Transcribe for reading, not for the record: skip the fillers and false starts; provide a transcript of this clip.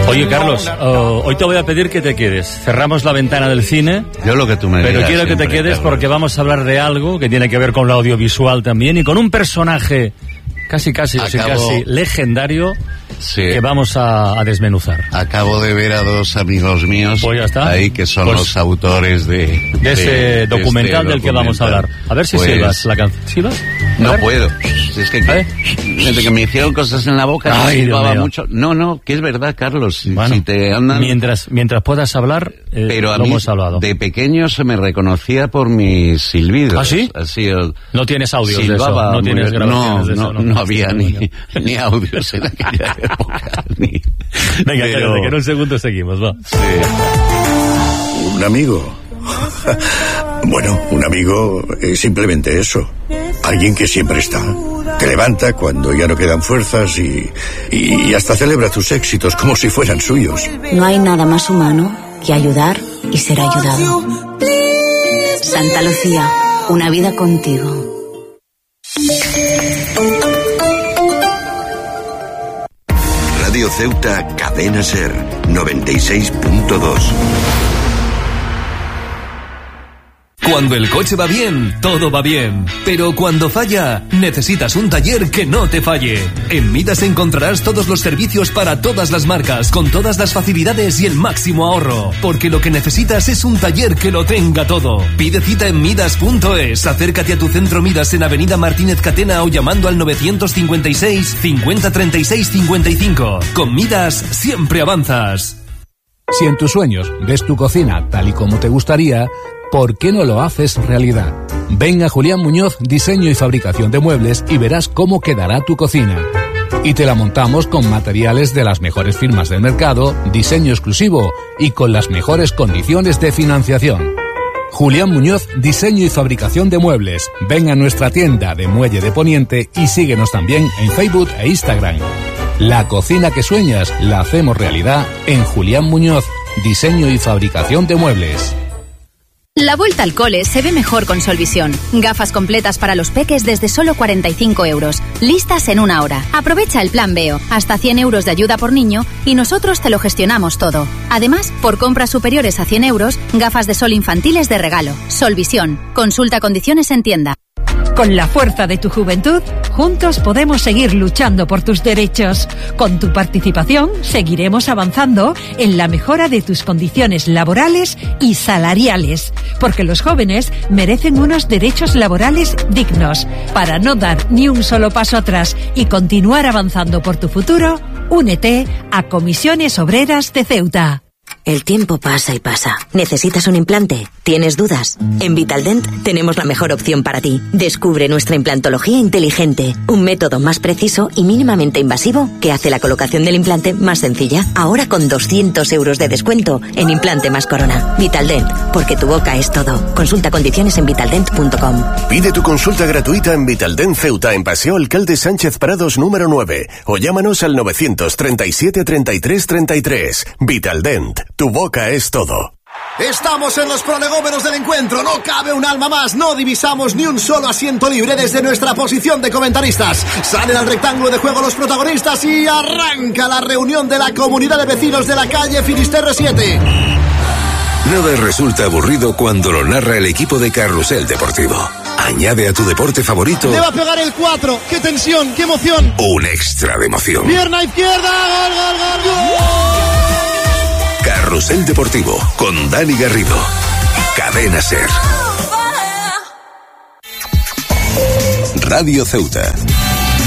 Oye, Carlos, hoy te voy a pedir que te quedes. Cerramos la ventana del cine. Yo lo que tú me digas. Pero quiero que te quedes, Carlos, porque vamos a hablar de algo que tiene que ver con lo audiovisual también y con un personaje casi legendario, sí, que vamos a desmenuzar. Acabo de ver a dos amigos míos, pues ya está, ahí que son los autores de ese documental del que vamos a hablar. A ver si silbas la canción. ¿Silbas? No puedo. Es que desde que me hicieron cosas en la boca, silbaba mucho. No, que es verdad, Carlos. Bueno, si te andan... mientras puedas hablar, pero a lo mí, hemos hablado. De pequeño se me reconocía por mis silbidos. ¿Ah, sí? Así, no tienes audios de eso, no tienes grabaciones de eso. No había ni audios en aquella época. Venga, cállate, que en un segundo seguimos, va. Sí. Un amigo. Bueno, un amigo es simplemente eso. Alguien que siempre está. Te levanta cuando ya no quedan fuerzas y hasta celebra tus éxitos como si fueran suyos. No hay nada más humano que ayudar y ser ayudado. Santa Lucía, una vida contigo. Radio Ceuta, Cadena Ser, 96.2. Cuando el coche va bien, todo va bien. Pero cuando falla, necesitas un taller que no te falle. En Midas encontrarás todos los servicios para todas las marcas, con todas las facilidades y el máximo ahorro. Porque lo que necesitas es un taller que lo tenga todo. Pide cita en Midas.es. Acércate a tu centro Midas en Avenida Martínez Catena o llamando al 956 50 36 55. Con Midas siempre avanzas. Si en tus sueños ves tu cocina tal y como te gustaría, ¿por qué no lo haces realidad? Ven a Julián Muñoz, diseño y fabricación de muebles y verás cómo quedará tu cocina. Y te la montamos con materiales de las mejores firmas del mercado, diseño exclusivo y con las mejores condiciones de financiación. Julián Muñoz, diseño y fabricación de muebles. Ven a nuestra tienda de Muelle de Poniente y síguenos también en Facebook e Instagram. La cocina que sueñas la hacemos realidad en Julián Muñoz, diseño y fabricación de muebles. La vuelta al cole se ve mejor con Solvisión. Gafas completas para los peques desde solo 45 euros. Listas en una hora. Aprovecha el plan Veo. Hasta 100 euros de ayuda por niño y nosotros te lo gestionamos todo. Además, por compras superiores a 100 euros, gafas de sol infantiles de regalo. Solvisión. Consulta condiciones en tienda. Con la fuerza de tu juventud, juntos podemos seguir luchando por tus derechos. Con tu participación, seguiremos avanzando en la mejora de tus condiciones laborales y salariales. Porque los jóvenes merecen unos derechos laborales dignos. Para no dar ni un solo paso atrás y continuar avanzando por tu futuro, únete a Comisiones Obreras de Ceuta. El tiempo pasa y pasa. ¿Necesitas un implante? ¿Tienes dudas? En Vitaldent tenemos la mejor opción para ti. Descubre nuestra implantología inteligente, un método más preciso y mínimamente invasivo que hace la colocación del implante más sencilla. Ahora con 200 euros de descuento en implante más corona. Vitaldent, porque tu boca es todo. Consulta condiciones en vitaldent.com. Pide tu consulta gratuita en Vitaldent Ceuta, en Paseo Alcalde Sánchez Prados número 9, o llámanos al 937 33 33. Vitaldent. Tu boca es todo. Estamos en los prolegómenos del encuentro. No cabe un alma más. No divisamos ni un solo asiento libre desde nuestra posición de comentaristas. Salen al rectángulo de juego los protagonistas y arranca la reunión de la comunidad de vecinos de la calle Finisterre 7. Nada resulta aburrido cuando lo narra el equipo de Carrusel Deportivo. Añade a tu deporte favorito... Le va a pegar el 4. ¡Qué tensión! ¡Qué emoción! Un extra de emoción. Pierna izquierda. ¡Gol, gol, gol, gol! Carrusel Deportivo, con Dani Garrido. Cadena Ser. Radio Ceuta.